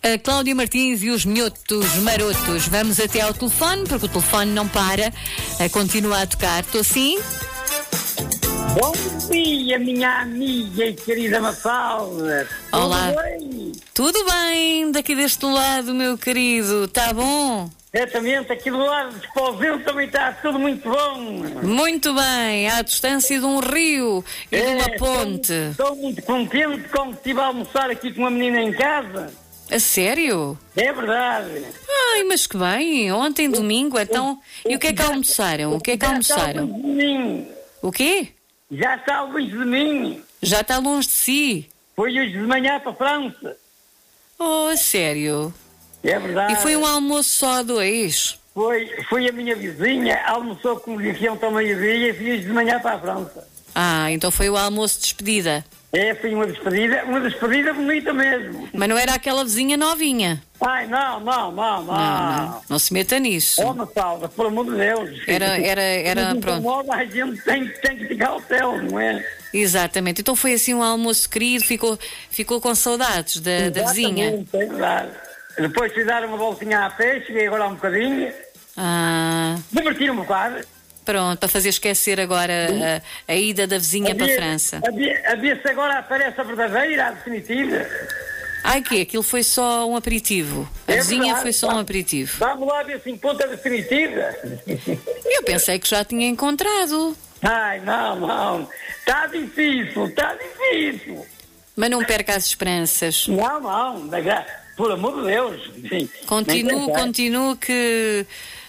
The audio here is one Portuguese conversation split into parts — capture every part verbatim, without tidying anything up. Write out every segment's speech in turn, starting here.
A Cláudia Martins e os Minhotos Marotos. Vamos até ao telefone, porque o telefone não para, continua a tocar. Estou sim? Bom dia, minha amiga e querida Mafalda. Olá. Tudo bem? Tudo bem, daqui deste lado, meu querido. Está bom? Exatamente, aqui do lado de Esposeu também está tudo muito bom. Muito bem, à distância de um rio e de uma ponte. Estou, estou muito contente como estive a almoçar aqui com uma menina em casa. A sério? É verdade. Ai, mas que bem, ontem domingo, então... E o que é que almoçaram? O que é que almoçaram? Já está longe de mim. O quê? Já está longe de mim. Já está longe de si. Foi hoje de manhã para a França. Oh, a sério? É verdade. E foi um almoço só a dois? Foi, foi a minha vizinha, almoçou com o Guião também a dia e fui hoje de manhã para a França. Ah, então foi o almoço de despedida. É, foi uma despedida, uma despedida bonita mesmo. Mas não era aquela vizinha novinha? Ai, não, não, não, não. Não, não, não se meta nisso. Oh, Mafalda, pelo amor de Deus. Era, era, era, Mas pronto. incomoda, a gente tem, tem que ficar ao céu, não é? Exatamente. Então foi assim um almoço querido, ficou, ficou com saudades da, da vizinha. Exatamente, é verdade. Depois fui dar uma voltinha à pé, cheguei agora um bocadinho. Ah, Divertir um bocado. pronto, para fazer esquecer agora a, a ida da vizinha para a França. Havia-se agora aparece a verdadeira, a definitiva. Ai, que aquilo foi só um aperitivo. A É vizinha verdade, foi só um aperitivo. Vamos lá ver se encontra a definitiva. Eu pensei que já tinha encontrado. Ai, não, não. Está difícil, está difícil. Mas não perca as esperanças. Não, não. Por amor de Deus. Sim. Continuo, continuo que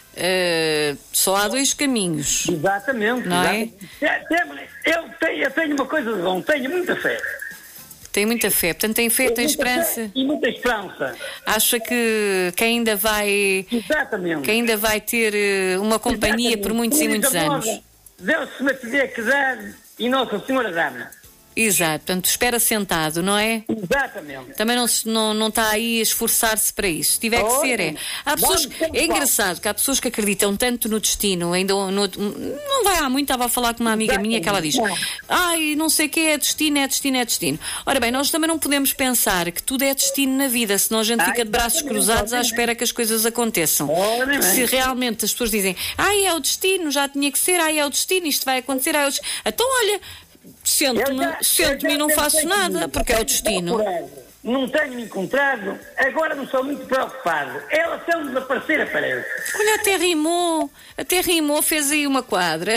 uh, só há dois caminhos. Exatamente. Não é? Exatamente. Eu tenho, eu tenho uma coisa de bom, tenho muita fé. Tem muita fé, portanto tem fé, tem esperança. E muita esperança. Acha que, que ainda vai Exatamente. que ainda vai ter uh, uma companhia Exatamente. por muitos e muitos anos. Deus se me tiver que dar e Nossa Senhora dá-me. Exato, portanto espera sentado, não é? Exatamente. Também não, se- não, não está aí a esforçar-se para isso. Se tiver que Olha, ser, é. Há pessoas, vamos ter é engraçado que há pessoas que acreditam tanto no destino, ainda no, não vai há muito, estava a falar com uma amiga minha que ela diz: ai, não sei o que é destino, é destino, é destino. Ora bem, nós também não podemos pensar que tudo é destino na vida, senão a gente Ai, fica de braços exatamente, cruzados à exatamente. espera que as coisas aconteçam. Ora bem. Se realmente as pessoas dizem: ai, é o destino, já tinha que ser, ai, é o destino, isto vai acontecer, ai, é o destino. Então, olha, sento-me Eu já- sento-me eu e não já faço pensei nada, nisso. porque é o destino. Não tenho encontrado, agora não sou muito preocupado. Ela se ela desaparecer, aparece. Olha, até rimou, até rimou, fez aí uma quadra.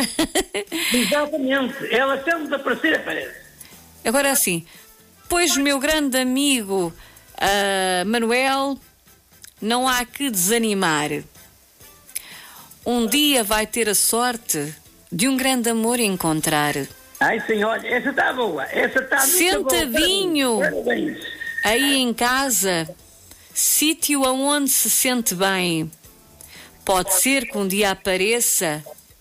Exatamente, ela se ela desaparecer, aparece. Agora assim, pois meu grande amigo ah, Manuel, não há que desanimar. Um dia vai ter a sorte de um grande amor encontrar. Ai, senhor, essa está boa, essa está muito boa. Sentadinho. Parabéns. Aí em casa, sítio aonde se sente bem. Pode ser que um dia apareça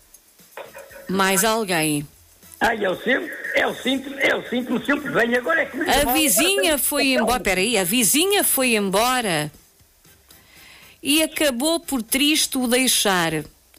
mais alguém. Ai, eu sempre, eu sinto, eu sinto-me sempre bem, agora é que me A incomoda. vizinha foi embora. Peraí, a vizinha foi embora e acabou por triste o deixar.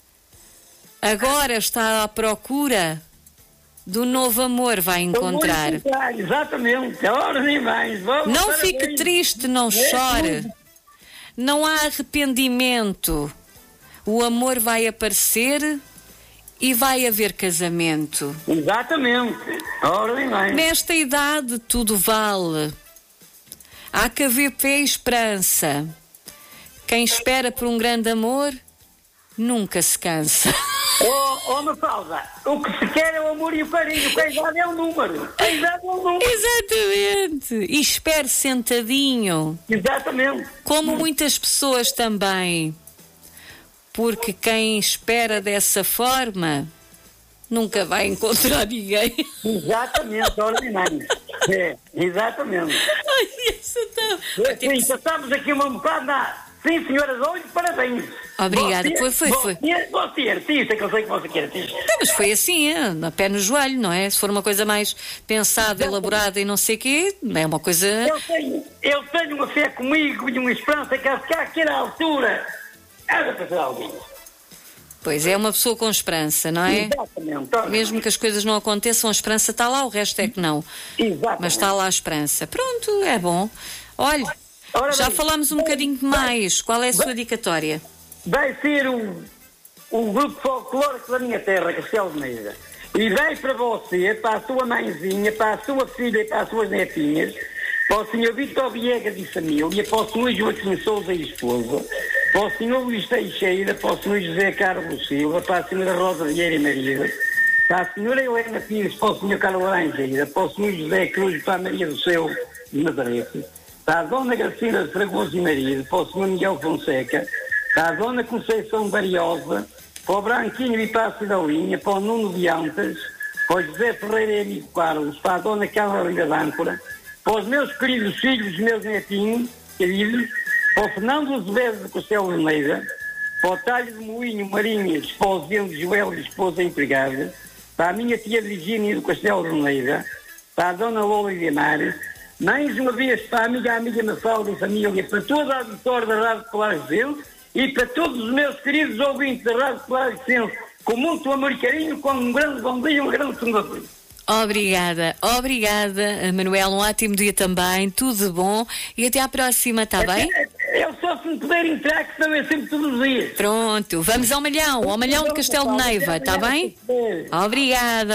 Agora está à procura do novo amor, vai Eu vou encontrar. encontrar, exatamente, ora nem mais. Vamos, Não parabéns. fique triste, não chore. Não há arrependimento. O amor vai aparecer e vai haver casamento. Exatamente, ora nem mais. Nesta idade tudo vale. Há que haver fé e esperança. Quem espera por um grande amor nunca se cansa. Oh, oh Mafalda, o que se quer é o amor e o carinho, que a idade é o número. A idade é o número. Exatamente. E espere sentadinho, Exatamente. como muitas pessoas também. Porque quem espera dessa forma nunca vai encontrar ninguém. Exatamente, ora nem mais. É, exatamente. Ai, essa tá... Sim, passamos aqui uma bocada na... Sim, senhoras, olha, parabéns. Obrigada, Você- foi, foi, foi. Você, você é artista, que eu sei que você quer artista. Não, mas foi assim, é, na pé no joelho, não é? Se for uma coisa mais pensada, elaborada e não sei o quê, é uma coisa... Eu tenho, eu tenho uma fé comigo e uma esperança que até àquela altura era para ser alguém. Pois é, uma pessoa com esperança, não é? Exatamente. ora, Mesmo que as coisas não aconteçam, a esperança está lá, o resto é que não. Exatamente. Mas está lá a esperança. Pronto, é bom. Olha, Ora Já bem, falámos um vai- bocadinho demais. Qual é a sua dedicatória? Vai ser o, o grupo folclórico da minha terra, Castelo de Meira. E vai para você, para a sua mãezinha, para a sua filha e para as suas netinhas, para o senhor Vitor Viegas e família, para o senhor Joaquim Souza e esposa, para o senhor Luís Teixeira, para o senhor José Carlos Silva, para a senhora Rosa Vieira e Maria, para a senhora Helena Pires, para o senhor Carlos Laranjeira, para o senhor José Cruz, para a Maria do Céu de Nazaré, para a dona Gracina de Fragoso e Maria, para o senhor Miguel Fonseca, para a dona Conceição Variosa, para o Branquinho e para a Cidalinha, para o Nuno Viantas, para o José Ferreira e Amigo Carlos, para a dona Carla Liga d'Âncora, para os meus queridos filhos, os meus netinhos, queridos, para o Fernando Azevedo de Castelo de Meira, para o Talho de Moinho Marinhas, para o Zeno de Joel e esposa empregada, para a minha tia Virgínia do Castelo de Meira, para a dona Lola de Amares, mais uma vez para a amiga, a amiga Mafalda e família, para toda a auditória da Rádio Colagense e para todos os meus queridos ouvintes da Rádio Colagense, com muito amor e carinho, com um grande bom dia e um grande segunda-feira. Obrigada, obrigada, Manuel. Um ótimo dia também, tudo de bom e até à próxima, está bem? Eu só se me puder entrar, que também é sempre todos os dias. Pronto, vamos ao Malhão, ao Malhão de Castelo de Neiva, está bem? Obrigada.